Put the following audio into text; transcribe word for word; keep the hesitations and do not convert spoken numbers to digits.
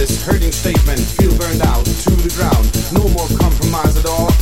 this hurting statement. Feel burned out to the ground. No more compromise at all.